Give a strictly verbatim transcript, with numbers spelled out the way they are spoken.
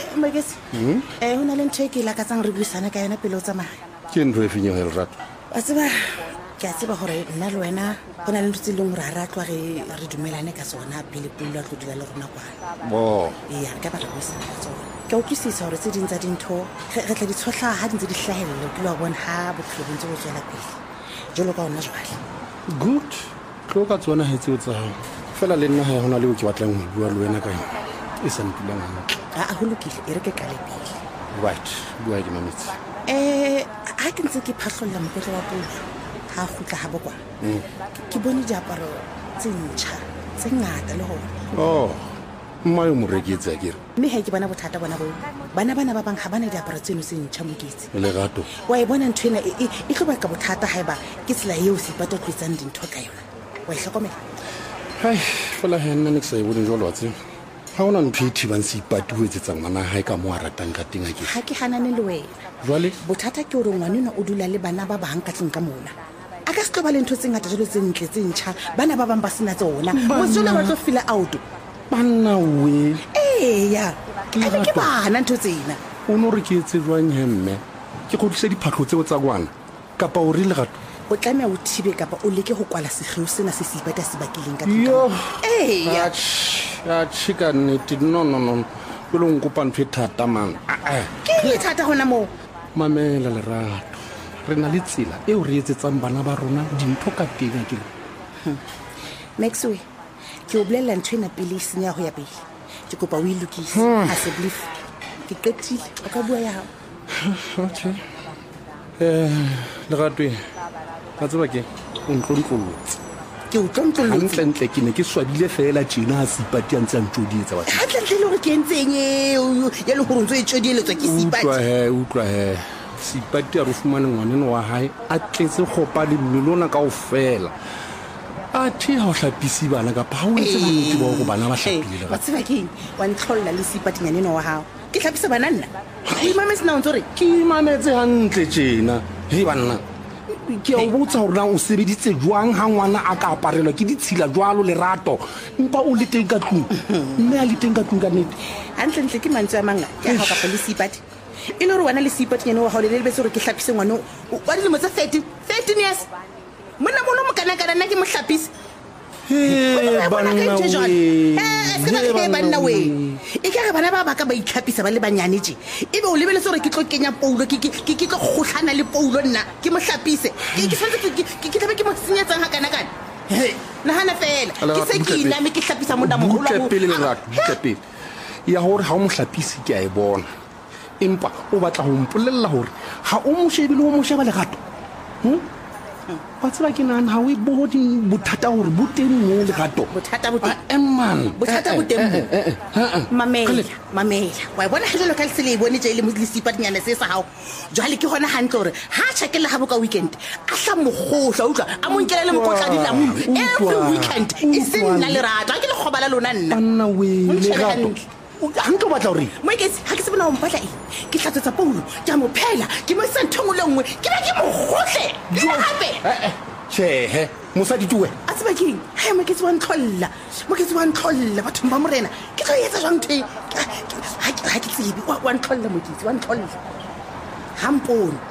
Magesi eh hona le ntho e ke la ka tsang re buisana ka yona pele o tsamaya. Ke ntho e fenya hel rat. A tseba ke a tseba hore nna le wena hona le ntho tse leng hore a ratwa re re dumelane ka tsona pele pula tlo dula le rona kwana. Bo Iya ka ba re buisana ka tsona. Ke utlwisisa hore tse ding tsa dintho re tla di tshotla ha dintse di hlahella ke lo bona ha bophelo bontse bo tswela pele. Jolo ka ona jwale. good. Tlo ka tsona hetse o tsa hao. Fela le nna ha hona le o ke batlang ho bua le wena ka yona. E sa mpuleng hantle. A ho lokile e re ke kale pele. Right. Bua ke mametsi. Eh ha ke ntse ke phahlolla mokotlo wa pulo ha khutla ha bokwa. Ke bone diaparo tse ntjha tse ngata le hore. Oh. Mma yo moreketsa ke re. Mme ha ke bona bothata bona bo. Bana bana ba bang ha bana diaparo tseno tse ntjha moketsi. Lerato. Wa e bona nthwena e tlo ba ka bothata haeba ke tsela eo se patwa tlwetsang dintho ka yona. Wa ihlokomela. Hai, fela ha nna ne ke sa e bone jwalo wa tsena. Ha ona ntho e thibang se ipati ho etsetsang ngwana hae ka mo a ratang ka teng a ke. Ha ke hanane le wena. Jwale Bothata ke hore ngwanena o dula le bana ba bang ka tleng ka mona. A ka se tlo ba le ntho tse ngata jalo tse ntle tse ntjha bana ba bang ba sena tsona. Motswela ba tlo fila out. banna we. Eh ya. A ke bana ntho tsena. O no re ke etse jwang hemme? Ke go tlisa diphatlo tseo tsa kwana. Kapa o rile gato. O tlamea o thibe kapa o leke go kwala sekheo sena se se ipata se bakileng ka Yo. Eh ya. Ya chika neti no no no. Lo ngopa ntho e thata man. Ke e thata hona mo. Mamela lerato. Re na le tsela e o re etsetsang bana ba rona dintho ka teng ke. Maxwe. Ke o bolella ntho ena pele e senya ho ya pele. Ke kopa o ilukise. Ha se belief. Ke qetile. O ka bua ya hao. Okay. Eh, lerato e. Ka tseba ke o ntlontlollotse. Ke o tlontlolotse. Hantle ntle ke ne ke swabile fela tjena a sipati a ntse a ntjodietsa batho. Ha tle le hore ke entseng eo ya le hore ntse e tjodieletswa ke sipati. Utlwa he, utlwa he. Sipati a re fumane ngwaneno wa hae a tletse khopa le mmilona kaofela. A thi ha o hlapisi bana ka pa o ntse ba ntse ba go bana ba hlapile. Wa tseba ke wa ntlolla le sipati nyaneno wa hao. Ke hlapisa bana nna. Ke mametse na o ntse re ke mametse hantle tjena. Hei banna. Ke a o botsa hore na o sebeditse jwang ha ngwana a ka aparelwa ke ditshila jwalo lerato mpa o le teng ka tlung mme a le teng ka tlung ka nnete hantle ntle ke mantswe a manga ke ha ka le sipati e le hore wana le sipati nyane wa ha le le bese hore ke hlapise ngwana wa dilemo tse thirteen thirteen years monna molo mo kana kana nna ke mo hlapise he banna we eh se ba ke banna we e ka re bana ba ba ka ba itlhapisa ba le banyane je ebe o lebele hore ke tlo kenya poulo ke ke ke tlo kgotlhana le poulo nna ke mo hlapise ke ke santse ke ke ke tlabe ke mo tsenyetsang ha kana kana he nahana fela ke se ke ina me ke hlapisa monna moholo mo pele le rat tepele ya hore ha o mo hlapise ke a e bona empa o batla ho mpolella hore ha o mo shebile o mo sheba le gato hm wa tseba ke nana ha o e bodi bothata hore bo teng mo le gato bothata bo teng emman bothata bo teng mamela mamela wa bona ha jalo ka le sele e bone je le mo disipatinyana se sa hao jwale ke hona hantle hore ha tshakela ha boka weekend a hla mogotla utlwa a mo nkela le mokotla di lamunu every weekend iseng na le rata ke le khobala lona nna banna we le gato ha ntlo batla hore mo ke ha ke se bona o mpatla e ke tlatsetsa paulo ke mo phela ke mo sa nthong le nngwe ke ba ke mo gotle jo hape eh chehe mosadi tuwe a tseba ke ha mo ke tswa ntlolla mo ke tswa ntlolla batho ba morena ke tlo etsa jang the ha ke tsebe wa ntlolla mo ke tswa ntlolla hampone